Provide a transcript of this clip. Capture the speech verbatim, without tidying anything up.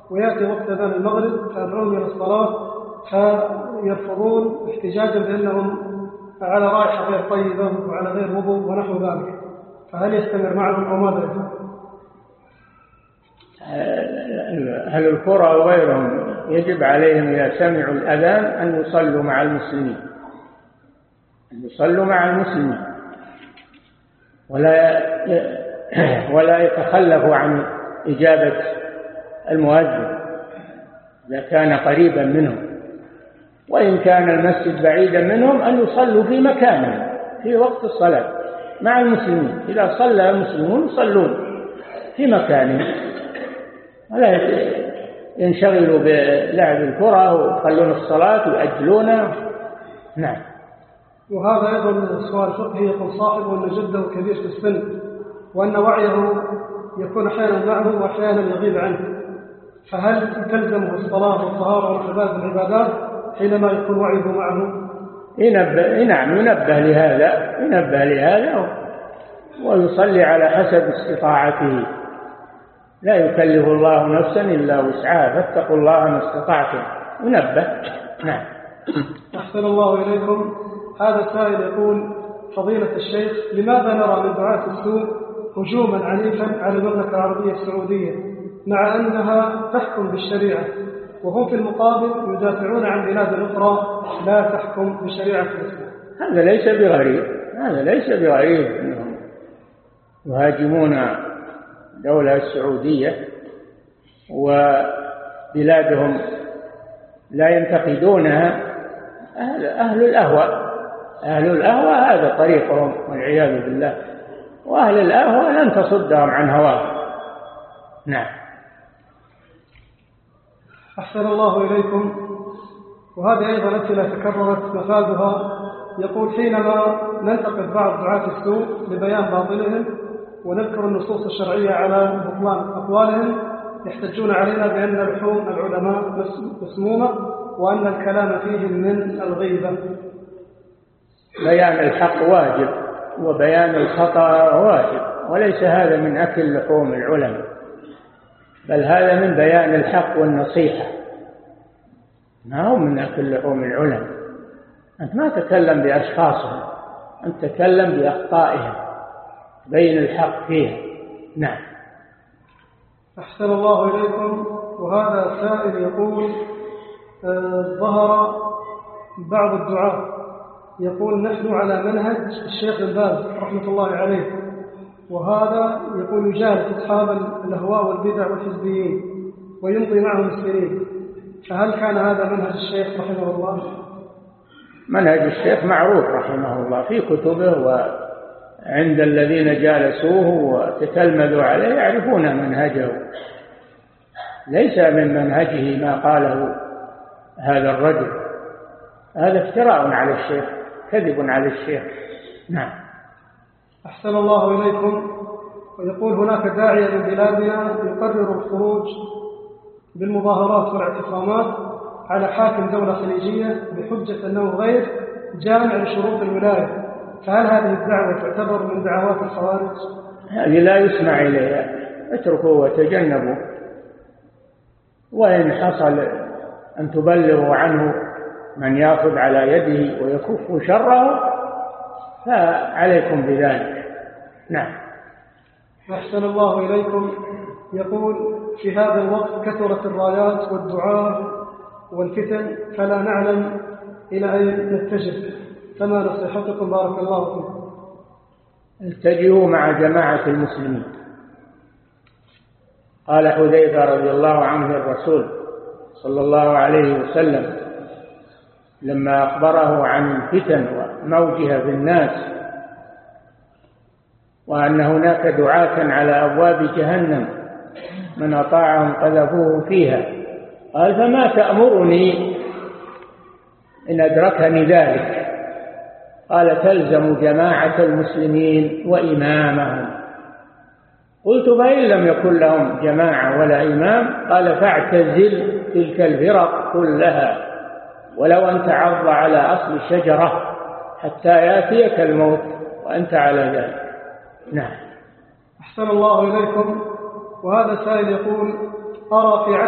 ويأتي وقت أذان المغرب فيدعون إلى الصلاة فيرفضون احتجاجا بأنهم على رائحة غير طيبة وعلى غير وضوء ونحو ذلك، فهل يستمر معهم أو ماذا يفعل؟ أهل القرى وغيرهم يجب عليهم إذا سمعوا الأذان أن يصلوا مع المسلمين، أن يصلوا مع المسلمين ولا ولا يتخلفوا عن إجابة المؤذن إذا كان قريبا منهم، وإن كان المسجد بعيدا منهم أن يصلوا في مكانهم في وقت الصلاة مع المسلمين. إذا صلى المسلمون يصلون في مكانهم ولا ينشغلوا بلعب الكرة ويخلون الصلاة ويؤجلونها. نعم. وهذا أيضا سؤال فقهي. يقول صاحبه أن جده كبير في السن وأن وعيه يكون أحيانا معه وأحيانا يغيب عنه، فهل تلزمه الصلاة والطهارة والعبادة العبادات حينما يكون وعيه معه؟ ينبه. نعم ينبه لهذا ينبه لهذا ويصلي على حسب استطاعته، لا يكلف الله نفسا إلا وسعها فاتقوا الله ما استطعتم. ينبه. نعم. أحسن الله إليكم. هذا سائل يقول فضيلة الشيخ لماذا نرى من دعاة السوء هجوما عنيفا على المملكة العربية السعودية مع أنها تحكم بالشريعة، وهم في المقابل يدافعون عن بلاد أخرى لا تحكم بشريعة الإسلام؟ هذا ليس بغريب هذا ليس بغريب أنهم يهاجمون الدولة السعودية وبلادهم لا ينتقدونها. أهل, أهل الأهواء أهل الأهواء هذا طريقهم والعياذ بالله، وأهل الأهواء لن تصدهم عن هواهم. نعم. أحسن الله إليكم. وهذه أيضا أسئلة تكررت مفادها. يقول حينما ننتقد بعض دعاة السوء لبيان باطلهم ونذكر النصوص الشرعية على بطلان أقوالهم يحتجون علينا بأن لحوم العلماء مسمومة وأن الكلام فيهم من الغيبة. بيان الحق واجب وبيان الخطأ واجب، وليس هذا من أكل لحوم العلماء، بل هذا من بيان الحق والنصيحة، ما هو من أكل لحوم العلماء. أنت ما تتكلم بأشخاصهم، أنت تتكلم بأخطائهم بين الحق فيها. نعم. أحسن الله إليكم. وهذا سائل يقول آه ظهر بعض الدعاة يقول نحن على منهج الشيخ بن باز رحمة الله عليه، وهذا يقول يجالس أصحاب الأهواء والبدع والحزبيين ويمضي معهم السنين، فهل كان هذا منهج الشيخ رحمه الله؟ منهج الشيخ معروف رحمه الله في كتبه وعند الذين جالسوه وتتلمذوا عليه يعرفون منهجه، ليس من منهجه ما قاله هذا الرجل، هذا افتراء على الشيخ، كذب على الشيخ. نعم. أحسن الله إليكم. ويقول هناك داعية من بلادنا يقرر الخروج بالمظاهرات والاعتصامات على حاكم دولة خليجية بحجة أنه غير جامع لشروط الولاية، فهل هذه الدعوة تعتبر من دعوات الخوارج؟ هذه لا يسمع إليها، اتركوا وتجنبوا، وإن حصل أن تبلغوا عنه من يأخذ على يده ويكف شره فعليكم بذلك. نعم. أحسن الله إليكم. يقول في هذا الوقت كثرت الرايات والدعاء والفتن فلا نعلم إلى أين نتجه، فما نصيحتكم بارك الله فيكم؟ اتجهوا مع جماعة المسلمين. قال حذيفة رضي الله عنه الرسول صلى الله عليه وسلم لما أخبره عن الفتن وموجها في الناس وأن هناك دعاة على أبواب جهنم من أطاعهم قذفوه فيها، قال فما تأمرني إن أدركني ذلك؟ قال تلزم جماعة المسلمين وإمامهم. قلت فإن لم يكن لهم جماعة ولا إمام؟ قال فاعتزل تلك الفرق كلها ولو أن تعض على أصل الشجرة حتى يأتيك الموت وأنت على ذلك. نعم. أحسن الله إليكم. وهذا سائل يقول أرى في